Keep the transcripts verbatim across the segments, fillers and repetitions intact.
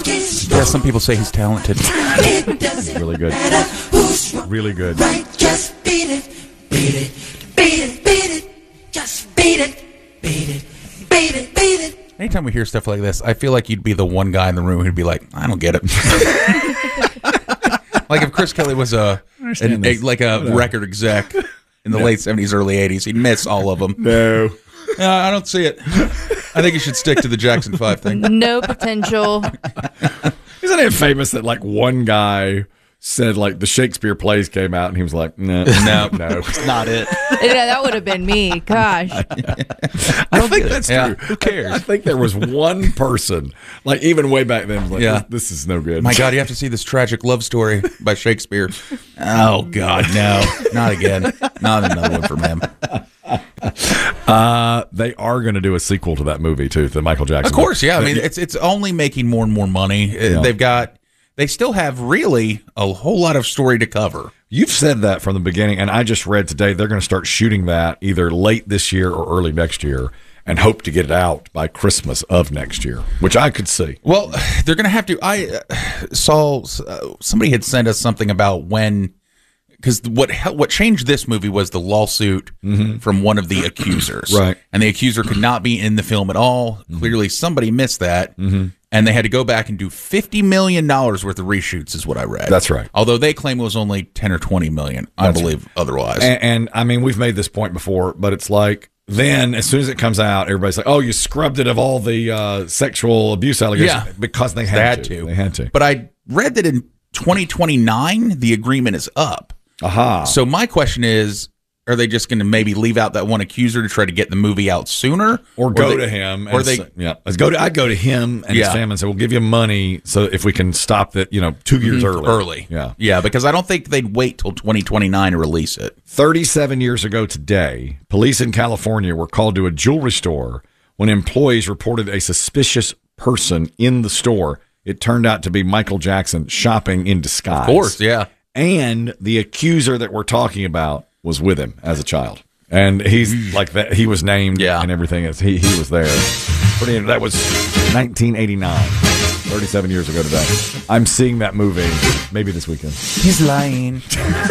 Yeah, some people say he's talented. Really good. Really good. Right, just beat it, beat it, beat it, beat it, just beat it, beat it, beat it, beat it. Anytime we hear stuff like this, I feel like you'd be the one guy in the room who'd be like, I don't get it. Like if Chris Kelly was a, an, a like a Whatever. record exec in the No. late seventies, early eighties, he'd miss all of them. No. No, I don't see it. I think you should stick to the Jackson five thing. No potential. Isn't it famous that like one guy said like the Shakespeare plays came out and he was like, no, no, no, It's not it. Yeah, that would have been me. Gosh. I think that's Yeah. true. Who cares? I think there was one person, like even way back then, was like, Yeah. this, this is no good. My God, you have to see this tragic love story by Shakespeare. Oh, God, no. Not again. Not another one from him. Uh, they are going to do a sequel to that movie too, the Michael Jackson. Of course, yeah. I mean, it's it's only making more and more money. Uh, Yeah. They've got, they still have really a whole lot of story to cover. You've said that from the beginning, and I just read today they're going to start shooting that either late this year or early next year, and hope to get it out by Christmas of next year, which I could see. Well, they're going to have to. I uh, saw uh, somebody had sent us something about when, because what hel- what changed this movie was the lawsuit from one of the accusers, Right. And the accuser could not be in the film at all. Clearly, somebody missed that, and they had to go back and do fifty million dollars worth of reshoots, is what I read. That's right. Although they claim it was only ten or twenty million, I That's believe otherwise. And, and I mean, we've made this point before, but it's like then as soon as it comes out, everybody's like, "Oh, you scrubbed it of all the uh, sexual abuse allegations," Yeah. because they had, They had to. to. They had to. But I read that in twenty twenty-nine, the agreement is up. Aha. So my question is, are they just going to maybe leave out that one accuser to try to get the movie out sooner? Or go they- to him, Or and they, say, yeah. Let's go to. I'd go to him and Yeah. his family and say, "We'll give you money, so if we can stop that, you know, two years early." early. Yeah. Yeah, because I don't think they'd wait till twenty twenty-nine to release it. thirty-seven years ago today, police in California were called to a jewelry store when employees reported a suspicious person in the store. It turned out to be Michael Jackson shopping in disguise. Of course, yeah. And the accuser that we're talking about was with him as a child. And he's like that. He was named Yeah. and everything. As he, he was there. Pretty, that was nineteen eighty-nine, thirty-seven years ago today. I'm seeing that movie maybe this weekend. He's lying.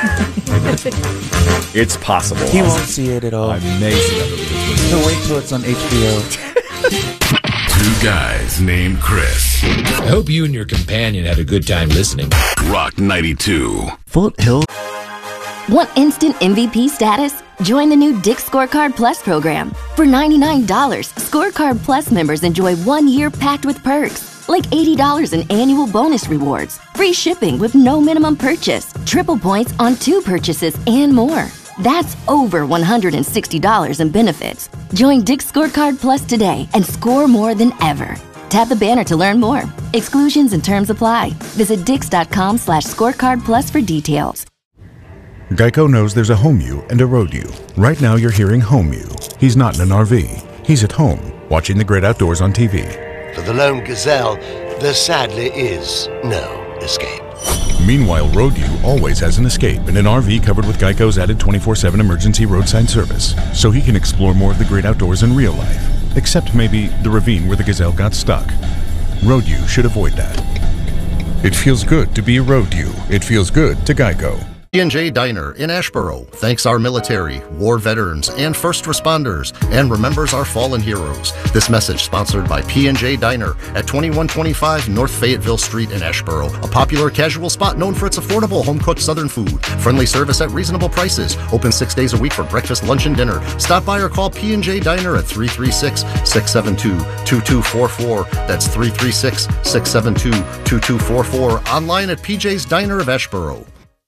It's possible. He won't see it at all. I may see that movie this weekend. He'll wait till it's on H B O. Two guys named Chris. I hope you and your companion had a good time listening. Rock ninety-two. Foothill. Want instant M V P status? Join the new Dick's Scorecard Plus program. For ninety-nine dollars, Scorecard Plus members enjoy one year packed with perks, like eighty dollars in annual bonus rewards, free shipping with no minimum purchase, triple points on two purchases, and more. That's over one hundred sixty dollars in benefits. Join Dick's Scorecard Plus today and score more than ever. Tap the banner to learn more. Exclusions and terms apply. Visit dix.com slash scorecard plus for details. Geico knows there's a home you and a road you. Right now you're hearing home you. He's not in an R V. He's at home, watching the great outdoors on T V. For the lone gazelle, there sadly is no escape. Meanwhile, road you always has an escape in an R V covered with Geico's added twenty-four seven emergency roadside service, so he can explore more of the great outdoors in real life, except maybe the ravine where the gazelle got stuck. Road you should avoid that. It feels good to be a road you. It feels good to Geico. P and J Diner in Ashboro thanks our military, war veterans, and first responders, and remembers our fallen heroes. This message sponsored by P and J Diner at twenty-one twenty-five North Fayetteville Street in Ashboro, a popular casual spot known for its affordable home-cooked Southern food, friendly service at reasonable prices, open six days a week for breakfast, lunch, and dinner. Stop by or call P and J Diner at three three six, six seven two, two two four four. That's three three six, six seven two, two two four four. Online at P J's Diner of Ashboro.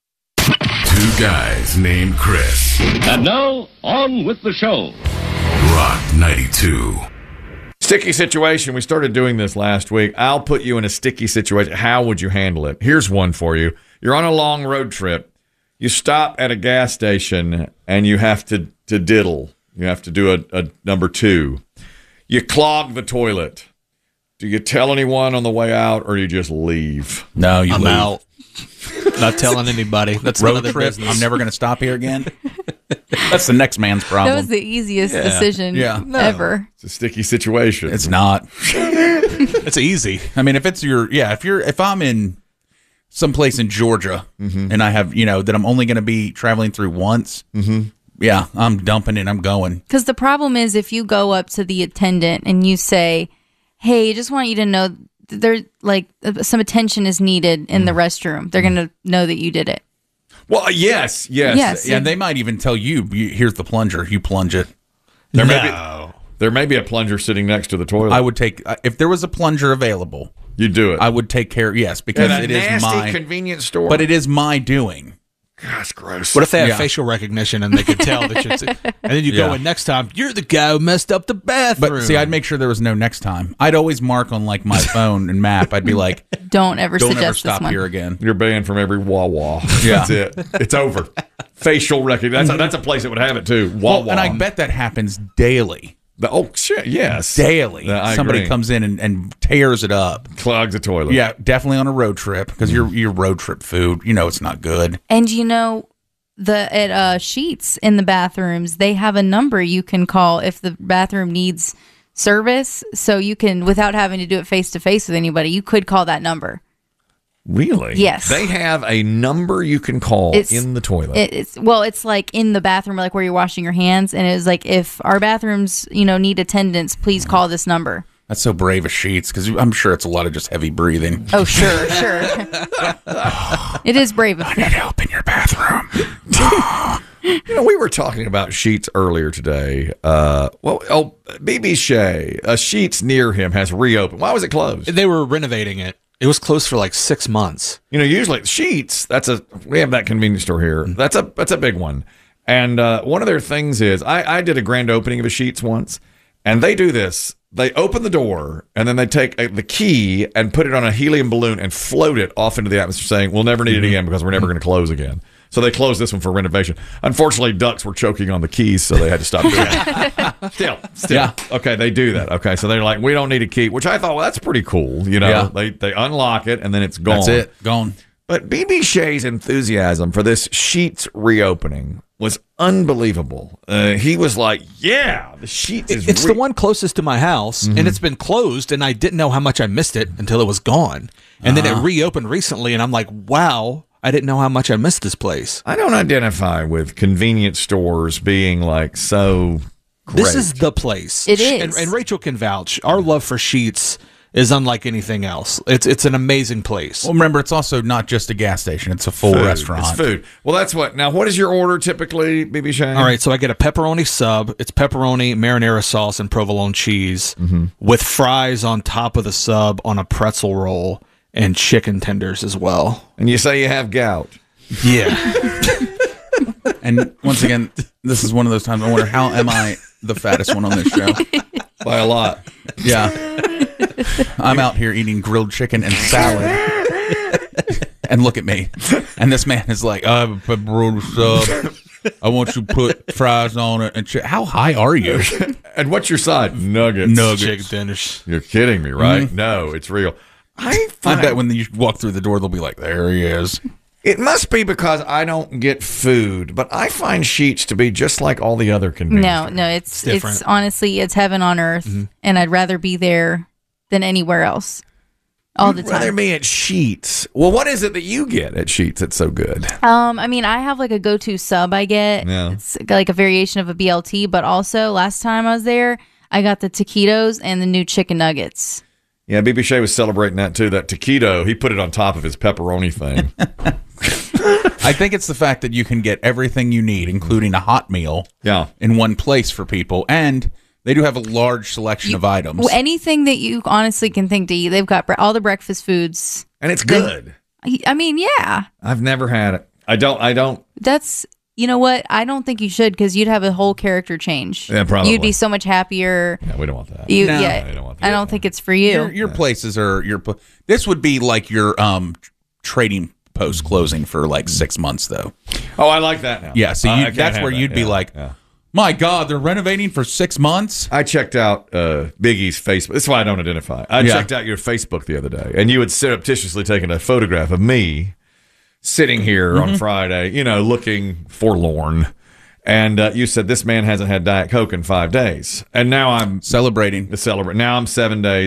Two guys named Chris. And now, on with the show. Rock ninety-two. Sticky situation. We started doing this last week. I'll put you in a sticky situation. How would you handle it? Here's one for you. You're on a long road trip. You stop at a gas station and you have to, to diddle. You have to do a, a number two. You clog the toilet. Do you tell anyone on the way out or you just leave? No, you I'm leave. out. Not telling anybody. That's Road none of their trip. business. I'm never going to stop here again. That's the next man's problem. That was the easiest Yeah. decision Yeah. ever. It's a sticky situation. It's not. It's easy. I mean, if it's your yeah, if you're if I'm in someplace in Georgia Mm-hmm. and I have you know that I'm only going to be traveling through once, Mm-hmm. yeah, I'm dumping it. I'm going. Because the problem is if you go up to the attendant and you say, hey, I just want you to know that there, like, uh, some attention is needed in Mm. the restroom. They're going to know that you did it. Well, yes, yes. Yes. Yeah, and they might even tell you, you here's the plunger. You plunge it. There may No. be there may be a plunger sitting next to the toilet. I would take uh, if there was a plunger available. You do it. I would take care. Yes, because At a it is nasty my convenience store. but it is my doing. Gosh, gross. What if they have Yeah. facial recognition and they could tell that you're, and then you Yeah. go in next time, you're the guy who messed up the bathroom. But see, I'd make sure there was no next time. I'd always mark on like my phone and map. I'd be like, Don't ever don't suggest ever this stop one. here again. You're banned from every Wawa. Yeah. That's it. It's over. Facial recognition. That's a, that's a place that would have it too. Wawa. Well, and I bet that happens daily. The- oh shit! Yes. Daily, Yeah, I somebody agree. comes in and, and tears it up. Clogs the toilet. Yeah, definitely on a road trip because your your road trip food, you know, it's not good. And you know, the at uh, Sheets in the bathrooms, they have a number you can call if the bathroom needs service. So you can, without having to do it face to face with anybody, you could call that number. Really? Yes. They have a number you can call It's- in the toilet. It, it's well, it's like in the bathroom, like where you're washing your hands, and it's like if our bathrooms, you know, need attendance, please call this number. That's so brave of Sheets because I'm sure it's a lot of just heavy breathing. Oh, sure, sure. It is brave of I need help in your bathroom. You know, we were talking about Sheets earlier today. Uh, well, oh, B B Shea, a Sheets near him has reopened. Why was it closed? They were renovating it. It was closed for like six months. You know, usually Sheets. That's a we have that convenience store here. That's a that's a big one. And uh, one of their things is I, I did a grand opening of a Sheets once, and they do this. They open the door and then they take a, the key and put it on a helium balloon and float it off into the atmosphere, saying we'll never need it again because we're never going to close again. So they closed this one for renovation. Unfortunately, ducks were choking on the keys, so they had to stop doing it. Still, still. Yeah. Okay, they do that. Okay, so they're like, we don't need a key, which I thought, well, that's pretty cool. You know, Yeah. they they unlock it and then it's gone. That's it, gone. But B B Shea's enthusiasm for this Sheets reopening was unbelievable. Uh, he was like, yeah, the Sheets is It's re- the one closest to my house, and it's been closed, and I didn't know how much I missed it until it was gone. And then it reopened recently, and I'm like, wow, I didn't know how much I missed this place. I don't identify with convenience stores being like so great. This is the place. It She- is. And, and Rachel can vouch. Our love for Sheets is unlike anything else. It's it's an amazing place. Well, remember, it's also not just a gas station; it's a full food. restaurant. It's food. Well, that's what. Now, what is your order typically, B B Shea? All right, so I get a pepperoni sub. It's pepperoni, marinara sauce, and provolone cheese with fries on top of the sub on a pretzel roll and chicken tenders as well. And you say you have gout. Yeah. And once again, this is one of those times I wonder how am I the fattest one on this show? By a lot. Yeah, I'm out here eating grilled chicken and salad, and look at me. And this man is like, "I have a pepperoni sub. I want you to put fries on it." And chi-. How high are you? And what's your side? Nuggets. Nuggets. Chicken tenders. You're kidding me, right? No, it's real. I I find, bet when you walk through the door, they'll be like, "There he is." it must be because I don't get food, but I find Sheets to be just like all the other convenience No, stores. no, it's It's it's, different. honestly it's heaven on earth, and I'd rather be there than anywhere else all the You'd rather time. be at Sheets. Well, what is it that you get at Sheets that's so good? Um, I mean, I have like a go-to sub I get. Yeah. It's like a variation of a B L T, but also last time I was there, I got the taquitos and the new chicken nuggets. Yeah, B B Shea was celebrating that too. That taquito, he put it on top of his pepperoni thing. I think it's the fact that you can get everything you need, including a hot meal, Yeah. in one place for people, and they do have a large selection of items. Well, anything that you honestly can think to eat, they've got bre- all the breakfast foods. And it's good. I I mean, yeah, I've never had it. I don't, I don't. that's you know what? I don't think you should because you'd have a whole character change. Yeah, probably. You'd be so much happier. Yeah, we don't want that. You, No. yeah, I don't want that. I don't think it's for you. your your places are your. pl- This would be like your um trading post closing for like six months though. Oh, I like that now. Yeah, so I- you, I can't that's have where that. you'd be Yeah, like, yeah. my God, they're renovating for six months. I checked out uh, Biggie's Facebook. This is why I don't identify. I Yeah. checked out your Facebook the other day, and you had surreptitiously taken a photograph of me sitting here Mm-hmm. on Friday, you know, looking forlorn. And uh, you said this man hasn't had Diet Coke in five days, and now I'm Celebrating. the celebrate. Now I'm seven days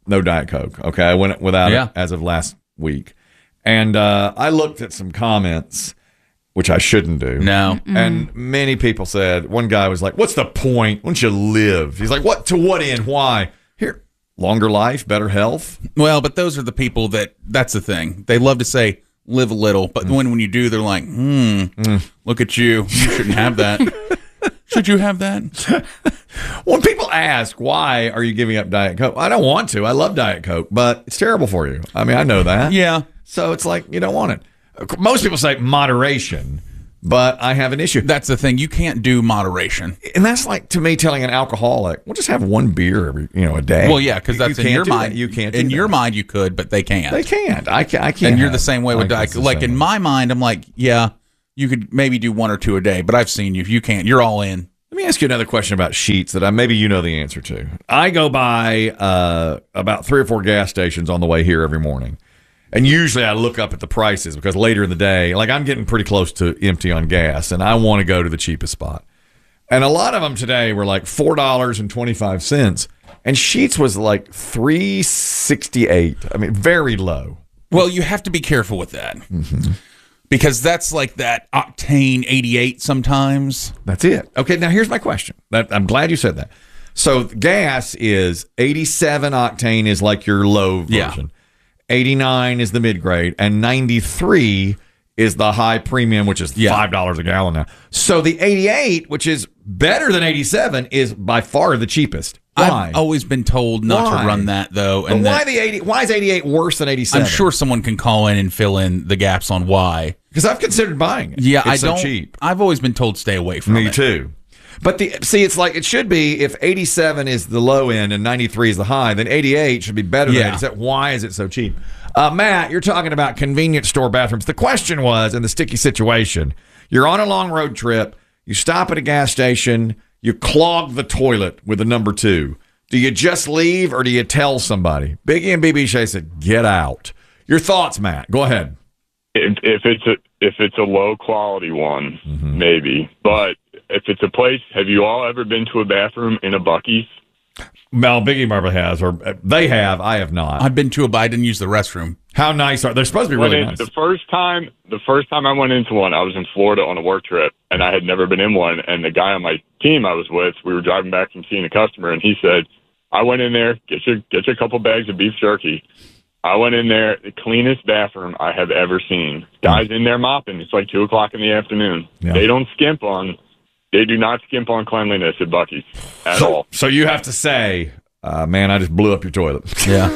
no Diet Coke. Okay, I went without Yeah. it as of last week, and uh, I looked at some comments, which I shouldn't do. No. And many people said, one guy was like, "What's the point? Why don't you live?" He's like, "What to what end? Why?" Here, longer life, better health. Well, but those are the people that, that's the thing. They love to say, live a little, but when, when you do, they're like, hmm, Mm. look at you. You shouldn't have that. Should you have that? When people ask, why are you giving up Diet Coke? I don't want to. I love Diet Coke, but it's terrible for you. I mean, I know that. Yeah. So it's like, you don't want it. Most people say moderation, but I have an issue. That's the thing. You can't do moderation. And that's like, to me, telling an alcoholic, well, just have one beer every, you know, a day. Well, yeah, because You- that's you in can't your do mind. that. You can't do In that. your mind, you could, but they can't. They can't. I can't. I can't. And you're have the same way with like, Diet it's the Coke. Like same in way. my mind, I'm like, yeah, you could maybe do one or two a day, but I've seen you. If you can't, you're all in. Let me ask you another question about sheets that I maybe you know the answer to. I go by uh, about three or four gas stations on the way here every morning. And usually I look up at the prices because later in the day, like I'm getting pretty close to empty on gas and I want to go to the cheapest spot. And a lot of them today were like four dollars and twenty-five cents. And Sheets was like three sixty-eight. I mean, very low. Well, you have to be careful with that. Mm-hmm. Because that's like that octane eighty-eight sometimes. That's it. Okay, now here's my question. That, I'm glad you said that. So gas is eighty-seven octane is like your low version. Yeah. eighty-nine is the mid grade, and ninety-three is the high premium, which is Yeah. five dollars a gallon now. So the eighty-eight, which is better than eighty-seven, is by far the cheapest. Why? I've always been told not Why? to run that though. But And why that, the eighty? Why is eighty-eight worse than eighty-seven? I'm sure someone can call in and fill in the gaps on why. because I've considered buying it. Yeah, it's I so don't. cheap. I've always been told stay away from Me it. too. But the see, it's like it should be if eighty-seven is the low end and ninety-three is the high, then eighty-eight should be better than Yeah. eighty-seven. Why is it so cheap? Uh, Matt, you're talking about convenience store bathrooms. The question was, in the sticky situation, you're on a long road trip, you stop at a gas station, you clog the toilet with a number two. Do you just leave or do you tell somebody? Biggie and B B Shea said, get out. Your thoughts, Matt. Go ahead. If, if it's a if it's a low quality one, Mm-hmm. maybe. But if it's a place, have you all ever been to a bathroom in a Buc-ee's? Mel, Biggie Marble has, or uh, they have. I have not. I've been to a, but I didn't use the restroom. How nice are they? They're supposed to be Went really in- nice. The first time, the first time I went into one, I was in Florida on a work trip, and I had never been in one. And the guy on my team I was with, we were driving back from seeing a customer, and he said, "I went in there, get your get your couple bags of beef jerky." I went in there, the cleanest bathroom I have ever seen. Guys in there mopping. It's like two o'clock in the afternoon. Yeah. They don't skimp on. They do not skimp on cleanliness at Buc-ee's at so, all. So you have to say, uh, man, I just blew up your toilet. Yeah.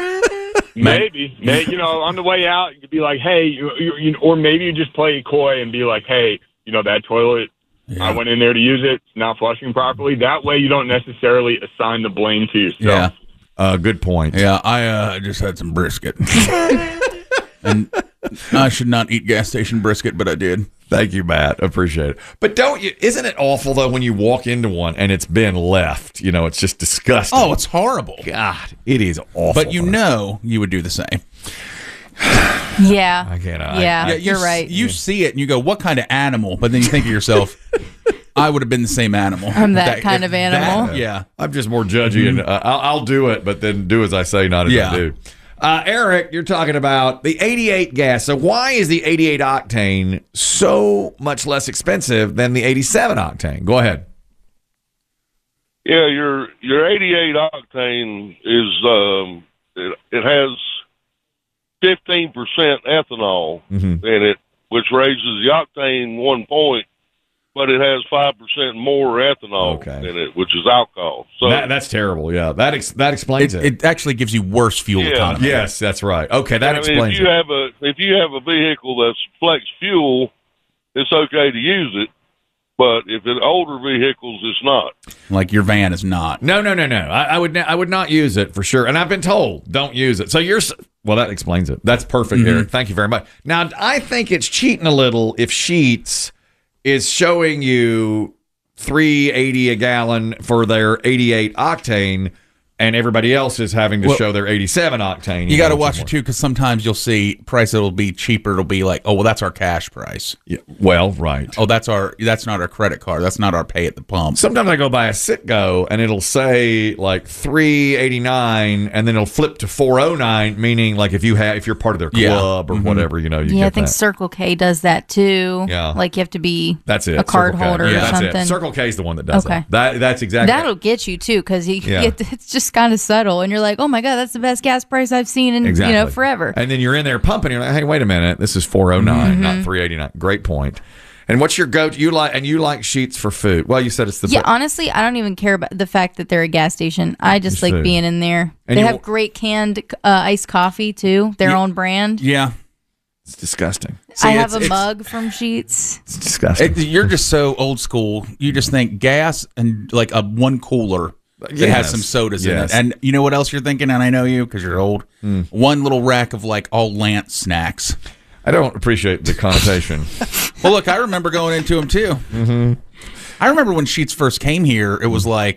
Maybe, maybe you know, on the way out, you could be like, "Hey," you, you, you, or maybe you just play coy and be like, "Hey, you know that toilet? Yeah. I went in there to use it. It's not flushing properly." That way, you don't necessarily assign the blame to yourself. Yeah. Uh, good point. Yeah, I uh, just had some brisket. And I should not eat gas station brisket, but I did. Thank you, Matt. Appreciate it. But don't you? Isn't it awful though when you walk into one and it's been left? You know, it's just disgusting. Oh, it's horrible. God, it is awful. But you know you would do the same. Yeah. I can't. I, Yeah, you you're s- right. You see it and you go, what kind of animal? But then you think of yourself, I would have been the same animal. I'm that kind if of animal. that- yeah. I'm just more judgy, and uh, I'll, I'll do it, but then do as I say, not as Yeah. I do. Uh, Eric, you're talking about the eighty-eight gas. So why is the eighty-eight octane so much less expensive than the eighty-seven octane? Go ahead. Yeah, your your eighty-eight octane is um, it, it has fifteen percent ethanol Mhm. in it, which raises the octane one point, but it has five percent more ethanol Okay. in it, which is alcohol. So That, that's terrible. Yeah, that ex- that explains It, it. it actually gives you worse fuel Yeah. economy. Yes, that's right. Okay, that I mean, explains if you it. have a if you have a vehicle that's flex fuel, it's okay to use it, but if it's older vehicles, it's not. Like your van is not. No, no, no, no. I, I would, ne- I would not use it for sure. And I've been told don't use it. So you're, s- well, that explains it. That's perfect, Eric. Thank you very much. Now, I think it's cheating a little if Sheets is showing you three eighty a gallon for their eighty-eight octane, and everybody else is having to Well, show their eighty-seven octane. You got to know, watch it too, because sometimes you'll see price that'll be cheaper. It'll be like, oh well, that's our cash price. Yeah, well, right. Oh, that's our that's not our credit card. That's not our pay at the pump. Sometimes I go buy a Citgo and it'll say like three eighty-nine, and then it'll flip to four oh nine, meaning like if you have if you're part of their Yeah. club or Mhm. whatever, you know, you yeah, I get think that. Circle K does that too. Yeah. Like you have to be That's it. a card Circle K. holder Yeah, or that's something. it. Circle K is the one that does Okay. that. that. That's exactly. That'll get you too, because you Yeah. get, it's just kind of subtle, and you're like, "Oh my god, that's the best gas price I've seen in Exactly. you know forever." And then you're in there pumping. You're like, hey, wait a minute, this is four oh nine, Mhm. not three eighty-nine. Great point. And what's your go? You like and you like sheets for food? Well, you said it's the Yeah, be- honestly, I don't even care about the fact that they're a gas station. I just Just like food. being in there. And they you- have great canned uh, iced coffee too, their own brand. Yeah, it's disgusting. See, I have it's- a it's- mug from Sheets. It's disgusting. It, you're just so old school. You just think gas and like a one cooler that Yes. has some sodas Yes. in it. And you know what else you're thinking? And I know you because you're old. Mm. One little rack of like all Lance snacks. I don't appreciate the connotation. Well, look, I remember going into them too. Mm-hmm. I remember when Sheets first came here, it was like